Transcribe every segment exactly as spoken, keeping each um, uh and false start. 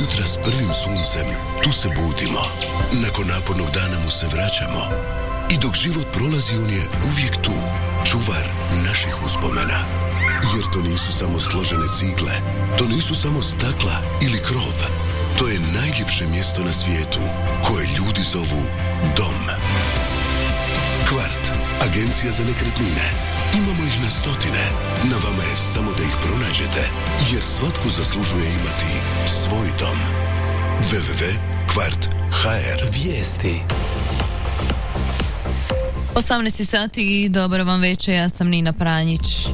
jutra s prvim suncem, tu se budimo. Nakon napornog dana mu se vraćamo. I dok život prolazi, on je uvijek tu, čuvar naših uspomena. Jer to nisu samo složene cigle, to nisu samo stakla ili krov. To je najljepše mjesto na svijetu, koje ljudi zovu dom. Kvart, agencija za nekretnine. Imamo ih na stotine. Na vama je samo da ih pronađete, jer svatko zaslužuje imati svoj dom. w w w tačka kvart tačka h r. Vijesti. osamnaest sati i dobro vam večer, ja sam Nina Pranjić.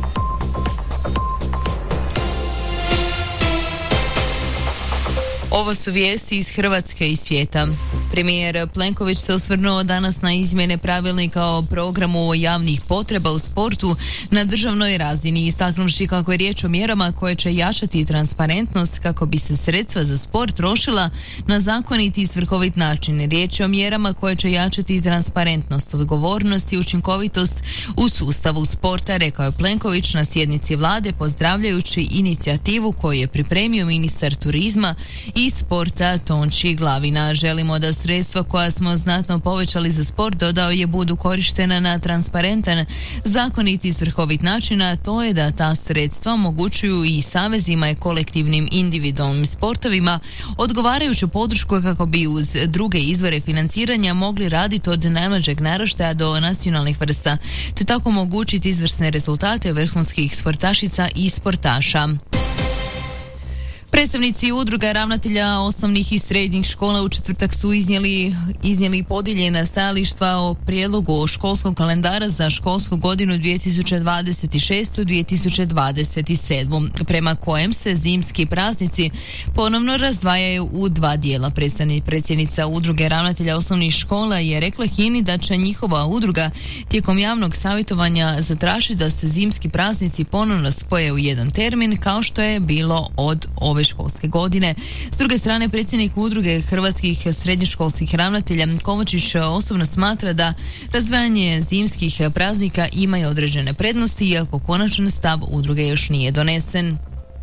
Ovo su vijesti iz Hrvatske i svijeta. Premijer Plenković se osvrnuo danas na izmjene pravilnika o programu javnih potreba u sportu na državnoj razini, istaknuvši kako je riječ o mjerama koje će jačati transparentnost kako bi se sredstva za sport trošila na zakonit i svrhovit način. Riječ je o mjerama koje će jačati transparentnost, odgovornost i učinkovitost u sustavu sporta, rekao je Plenković na sjednici vlade, pozdravljajući inicijativu koju je pripremio ministar turizma i sporta Tonči Glavina. Želimo da sredstva koja smo znatno povećali za sport, dodao je, budu korištena na transparentan, zakonit i svrhovit način, a to je da ta sredstva omogućuju i savezima i kolektivnim individualnim sportovima odgovarajuću podršku kako bi uz druge izvore financiranja mogli raditi od najmlađeg naraštaja do nacionalnih vrsta, te tako omogućiti izvrsne rezultate vrhunskih sportašica i sportaša. Predstavnici udruga ravnatelja osnovnih i srednjih škola u četvrtak su iznijeli, iznijeli podijeljena stajališta o prijedlogu školskog kalendara za školsku godinu dvije tisuće dvadeset šest dvije tisuće dvadeset sedam, prema kojem se zimski praznici ponovno razdvajaju u dva dijela. Predsjednica udruge ravnatelja osnovnih škola je rekla HINA-i da će njihova udruga tijekom javnog savjetovanja zatražiti da se zimski praznici ponovno spoje u jedan termin, kao što je bilo od ove školske godine. S druge strane, predsjednik udruge hrvatskih srednjoškolskih ravnatelja Kovačić osobno smatra da razdvajanje zimskih praznika ima i određene prednosti, iako konačan stav udruge još nije donesen.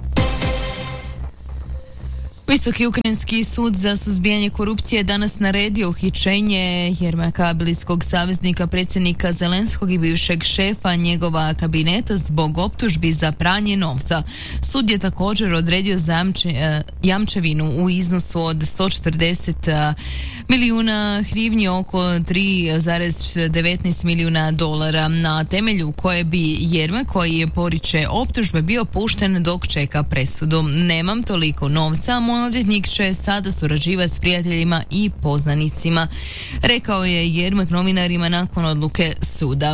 Visoki ukrajinski sud za suzbijanje korupcije danas naredio uhićenje Jermaka, bliskog saveznika predsjednika Zelenskog i bivšeg šefa njegova kabineta zbog optužbi za pranje novca. Sud je također odredio zamče, jamčevinu u iznosu od sto četrdeset milijuna hrivnji, oko tri zarez devetnaest milijuna dolara, na temelju koje bi Jermak, koji je poriče optužbe, bio pušten dok čeka presudu. Nemam toliko novca, moj odvjetnik će sada surađivati s prijateljima i poznanicima, rekao je Jermak novinarima nakon odluke suda.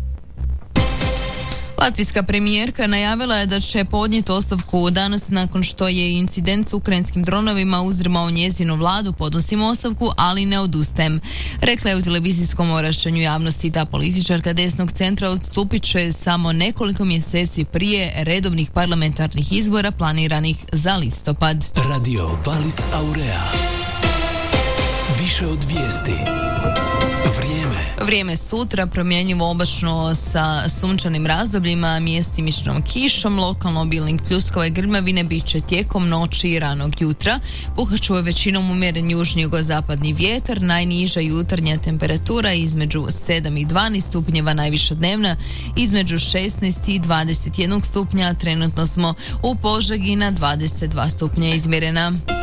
Latvijska premijerka najavila je da će podnijeti ostavku danas nakon što je incident s ukrajinskim dronovima uzdrmao njezinu vladu. Podnosim ostavku, ali ne odustajem, rekla je u televizijskom obraćanju javnosti. Ta političarka desnog centra odstupit će samo nekoliko mjeseci prije redovnih parlamentarnih izbora planiranih za listopad. Radio Valis Aurea. Više od vijesti. Vrijeme. Vrijeme sutra promjenjivo oblačno sa sunčanim razdobljima, mjestimičnom kišom, lokalno obilnim pljuskova i grmavine bit će tijekom noći i ranog jutra. Puhat će većinom umjeren južni jugozapadni vjetar, najniža jutarnja temperatura između sedam i dvanaest stupnjeva, najviša dnevna između šesnaest i dvadeset jedan stupnja. Trenutno smo u Požegi na dvadeset dva stupnja izmjerena.